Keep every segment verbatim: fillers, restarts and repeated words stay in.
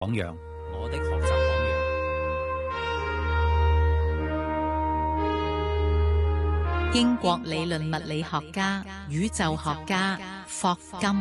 榜樣， 我的學習榜樣。 英國理論物理學家、宇宙學家霍金。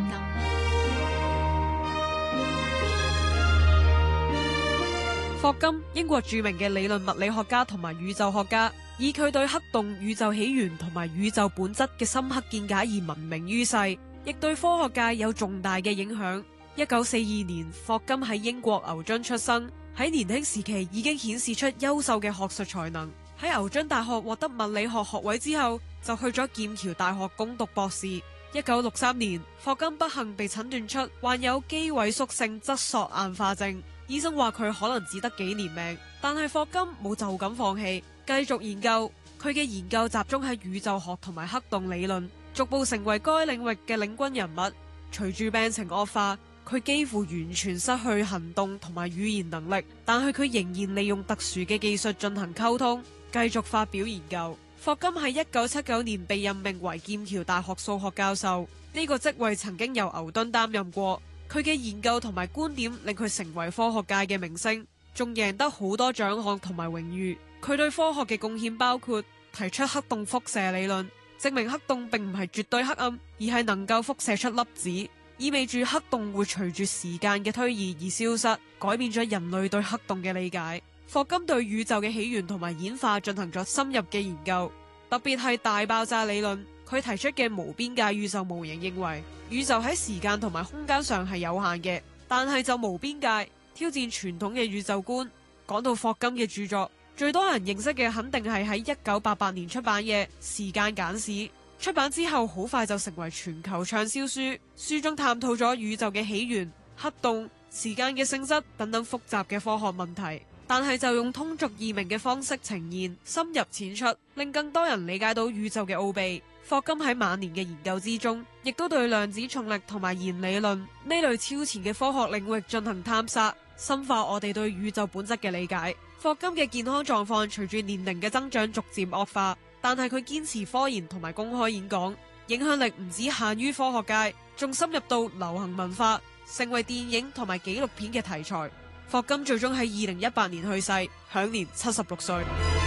霍金，英國著名嘅理論物理學家同埋宇宙學家，以佢對黑洞、宇宙起源同埋宇宙本質嘅深刻見解而聞名於世，亦對科學界有重大嘅影響。一九四二年，霍金喺英國牛津出生，喺年輕時期已經顯示出優秀嘅學術才能。喺牛津大學獲得物理學學位之後，就去咗劍橋大學攻讀博士。一九六三年，霍金不幸被診斷出患有肌萎縮性側索硬化症，醫生話佢可能只得幾年命，但係霍金冇就咁放棄，繼續研究。佢嘅研究集中喺宇宙學同埋黑洞理論，逐步成為該領域嘅領軍人物。隨住病情惡化，佢幾乎完全失去行動同埋語言能力，但係佢仍然利用特殊嘅技術進行溝通，繼續發表研究。霍金喺一九七九年被任命為劍橋大學數學教授，呢個職位曾經由牛頓擔任過。佢嘅研究同埋觀點令佢成為科學界嘅明星，仲贏得好多獎項同埋榮譽。佢對科學嘅貢獻包括提出黑洞輻射理論，證明黑洞並唔係絕對黑暗，而係能夠輻射出粒子，意味住黑洞會隨住時間嘅推移而消失，改變咗人類對黑洞嘅理解。霍金對宇宙嘅起源同埋演化進行咗深入嘅研究，特別係大爆炸理論。佢提出嘅無邊界宇宙模型認為，宇宙喺時間同埋空間上係有限嘅，但係就無邊界，挑戰傳統嘅宇宙觀。講到霍金嘅著作，最多人認識嘅肯定係喺一九八八年出版嘅《時間簡史》。出版之後好快就成為全球暢銷書，書中探討咗宇宙嘅起源、黑洞、時間嘅性質等等複雜嘅科學問題，但係就用通俗易明嘅方式呈現，深入淺出，令更多人理解到宇宙嘅奧秘。霍金喺晚年嘅研究之中，亦都對量子重力同埋弦理論呢類超前嘅科學領域進行探索，深化我哋對宇宙本質嘅理解。霍金嘅健康狀況隨住年齡嘅增長逐漸惡化，但係佢堅持科研同埋公開演講，影響力唔止限於科學界，仲深入到流行文化，成為電影同埋紀錄片嘅題材。霍金最終喺二零一八年去世，享年七十六歲。